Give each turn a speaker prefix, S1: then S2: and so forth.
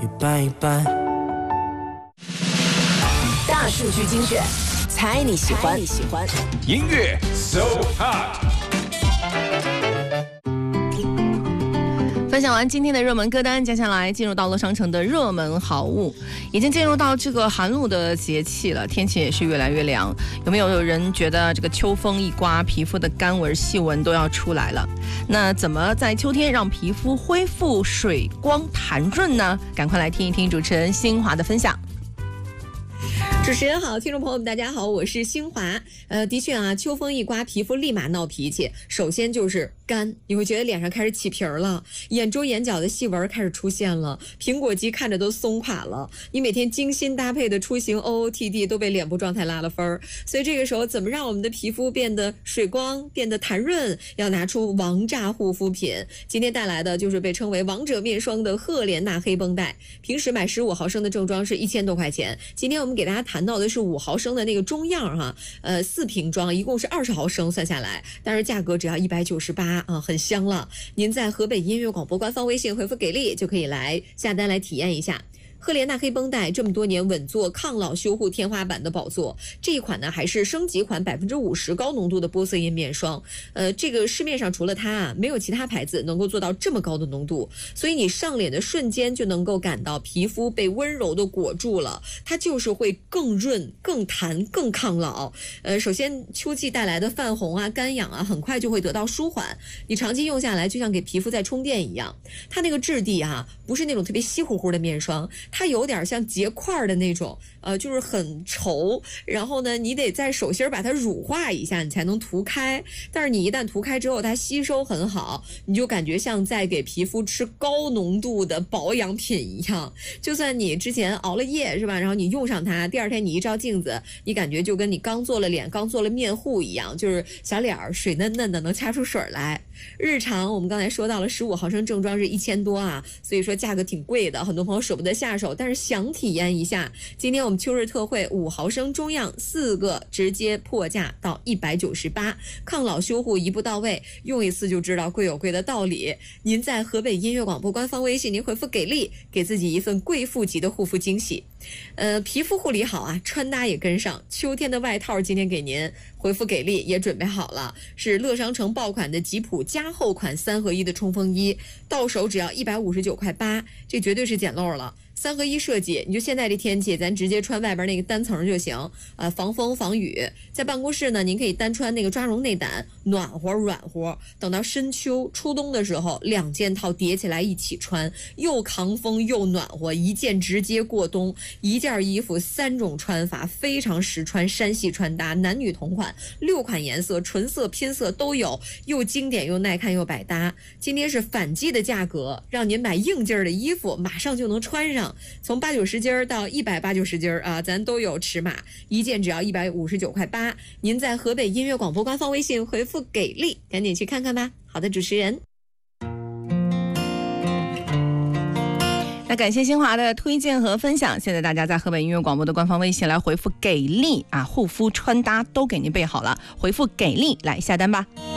S1: 一半一半。
S2: 大数据精选，猜你喜欢。
S3: 音乐 So Hot。
S4: 分享完今天的热门歌单，接下来进入到乐商城的热门好物。已经进入到这个寒露的节气了，天气也是越来越凉。有没有人觉得这个秋风一刮，皮肤的干纹细纹都要出来了？那怎么在秋天让皮肤恢复水光弹润呢？赶快来听一听主持人新华的分享。
S5: 主持人好，听众朋友们大家好，我是新华。的确啊，秋风一刮，皮肤立马闹脾气。首先就是干，你会觉得脸上开始起皮儿了，眼周眼角的细纹开始出现了，苹果肌看着都松垮了。你每天精心搭配的出行 OOTD 都被脸部状态拉了分儿。所以这个时候怎么让我们的皮肤变得水光，变得弹润，要拿出王炸护肤品。今天带来的就是被称为王者面霜的赫莲娜黑绷带。平时买15毫升的正装是1000多块钱，今天我们给大家谈到的是5毫升的那个中样哈，4瓶装一共是20毫升算下来，但是价格只要198啊，很香了。您在河北音乐广播官方微信回复给力就可以来下单来体验一下。赫莲娜黑绷带这么多年稳坐抗老修护天花板的宝座，这一款呢还是升级款50%高浓度的玻色因面霜。这个市面上除了它啊，没有其他牌子能够做到这么高的浓度，所以你上脸的瞬间就能够感到皮肤被温柔的裹住了，它就是会更润、更弹、更抗老。首先秋季带来的泛红啊、干痒啊，很快就会得到舒缓。你长期用下来，就像给皮肤在充电一样。它那个质地啊，不是那种特别稀乎乎的面霜。它有点像结块的那种，就是很稠，然后呢，你得在手心把它乳化一下，你才能涂开。但是你一旦涂开之后，它吸收很好，你就感觉像在给皮肤吃高浓度的保养品一样。就算你之前熬了夜是吧，然后你用上它，第二天你一照镜子，你感觉就跟你刚做了脸、刚做了面护一样，就是小脸水嫩嫩的，能掐出水来。日常我们刚才说到了15毫升正装是1000多啊，所以说价格挺贵的，很多朋友舍不得下手，但是想体验一下。今天我们秋日特惠5毫升中样4个直接破价到198，抗老修护一步到位，用一次就知道贵有贵的道理。您在河北音乐广播官方微信您回复给力，给自己一份贵妇级的护肤惊喜。皮肤护理好啊，穿搭也跟上。秋天的外套今天给您回复给力也准备好了，是乐商城爆款的吉普加厚款3合1的冲锋衣，到手只要159.8块，这绝对是捡漏了。3合1设计，你就现在这天气，咱直接穿外边那个单层就行，防风防雨。在办公室呢，您可以单穿那个抓绒内胆，暖和软和。等到深秋初冬的时候，2件套叠起来一起穿，又扛风又暖和，一件直接过冬。一件衣服3种穿法，非常实穿山系穿搭，男女同款，6款颜色，纯色拼色都有，又经典又耐看又百搭。今天是反季的价格，让您买硬劲儿的衣服，马上就能穿上。从80-90斤到180-90斤啊，咱都有尺码，一件只要159.8块。您在河北音乐广播官方微信回复给力，赶紧去看看吧。好的，主持人。
S4: 那感谢新华的推荐和分享。现在大家在河北音乐广播的官方微信来回复给力啊，护肤穿搭都给您备好了，回复给力来下单吧。